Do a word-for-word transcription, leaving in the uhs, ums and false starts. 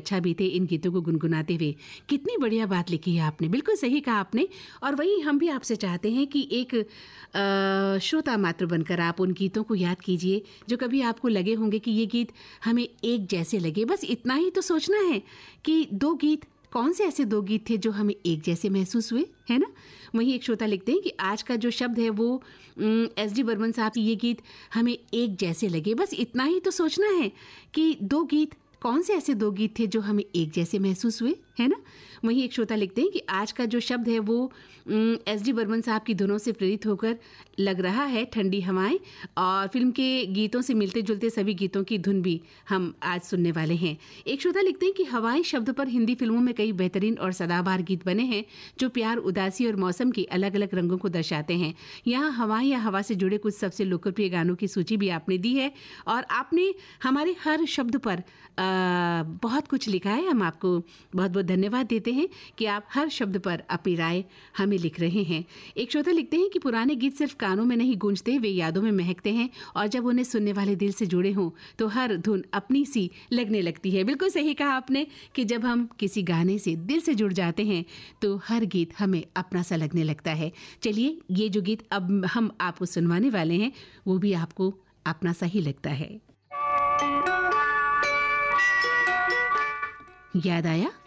अच्छा बीते इन गीतों को गुनगुनाते हुए। कितनी बढ़िया बात लिखी है आपने, बिल्कुल सही कहा आपने। और वही हम भी आपसे चाहते हैं कि एक आ, श्रोता मात्र बनकर आप उन गीतों को याद कीजिए जो कभी आपको लगे होंगे कि ये गीत हमें एक जैसे लगे। बस इतना ही तो सोचना है कि दो गीत कौन से ऐसे दो गीत थे जो हमें एक जैसे महसूस हुए, है ना। वहीं एक श्रोता लिखते हैं कि आज का जो शब्द है वो एस डी बर्मन साहब की ये गीत हमें एक जैसे लगे। बस इतना ही तो सोचना है कि दो गीत कौन से ऐसे दो गीत थे जो हमें एक जैसे महसूस हुए, है ना। वहीं एक श्रोता लिखते हैं कि आज का जो शब्द है वो एस डी बर्मन साहब की धुनों से प्रेरित होकर लग रहा है ठंडी हवाएं, और फिल्म के गीतों से मिलते जुलते सभी गीतों की धुन भी हम आज सुनने वाले हैं। एक श्रोता लिखते हैं कि हवाएं शब्द पर हिंदी फिल्मों में कई बेहतरीन और सदाबहार गीत बने हैं जो प्यार, उदासी और मौसम के अलग अलग रंगों को दर्शाते हैं। यहाँ हवाएं या हवा से जुड़े कुछ सबसे लोकप्रिय गानों की सूची भी आपने दी है और आपने हमारे हर शब्द पर आ, बहुत कुछ लिखा है। हम आपको बहुत बहुत धन्यवाद देते हैं कि आप हर शब्द पर अपनी राय हमें लिख रहे हैं। एक श्रोता लिखते हैं कि पुराने गीत सिर्फ कानों में नहीं गूंजते, वे यादों में महकते हैं और जब उन्हें सुनने वाले दिल से जुड़े हों तो हर धुन अपनी सी लगने लगती है। बिल्कुल सही कहा आपने कि जब हम किसी गाने से दिल से जुड़ जाते हैं तो हर गीत हमें अपना सा लगने लगता है। चलिए, ये जो गीत अब हम आपको सुनवाने वाले हैं वो भी आपको अपना सा ही लगता है। याद आया